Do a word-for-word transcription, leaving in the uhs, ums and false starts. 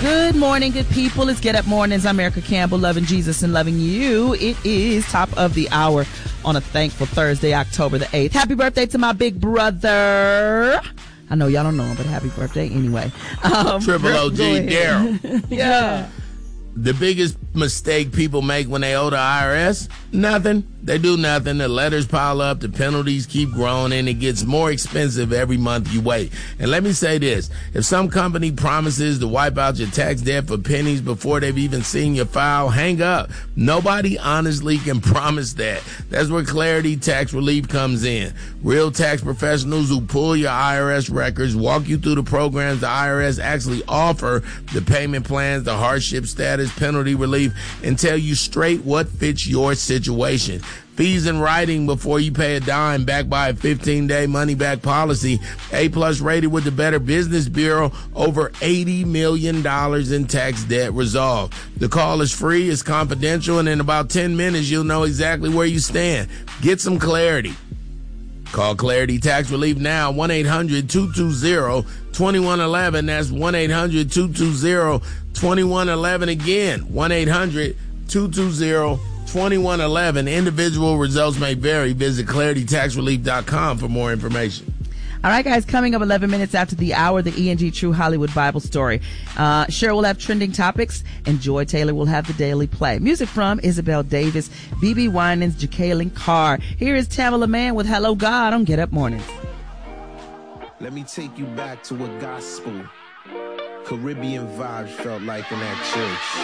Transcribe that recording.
Good morning, good people. It's Get Up Mornings. I'm Erica Campbell, loving Jesus and loving you. It is top of the hour on a thankful Thursday, October the eighth. Happy birthday to my big brother. I know y'all don't know him, but happy birthday anyway. Um, Triple O G, Daryl. Yeah. The biggest mistake people make when they owe the I R S? Nothing. They do nothing. The letters pile up. The penalties keep growing, and it gets more expensive every month you wait. And let me say this. If some company promises to wipe out your tax debt for pennies before they've even seen your file, hang up. Nobody honestly can promise that. That's where Clarity Tax Relief comes in. Real tax professionals who pull your I R S records, walk you through the programs the I R S actually offer, the payment plans, the hardship status, penalty relief, and tell you straight what fits your situation. Fees in writing before you pay a dime, backed by a fifteen-day money-back policy. A-plus rated with the Better Business Bureau. Over eighty million dollars in tax debt resolved. The call is free, it's confidential, and in about ten minutes, you'll know exactly where you stand. Get some clarity. Call Clarity Tax Relief now, one eight hundred two two zero two one one one. That's one eight hundred two two zero two one one one. Again, one eight hundred two two zero two one one one. Individual results may vary. Visit clarity tax relief dot com for more information. All right, guys, coming up eleven minutes after the hour, the E and G True Hollywood Bible Story. Uh, Cheryl will have trending topics, and Joy Taylor will have the Daily Play. Music from Isabel Davis, B B Winans, Jacqueline Carr. Here is Tamala Mann with Hello God on Get Up Mornings. Let me take you back to what gospel, Caribbean vibes felt like in that church.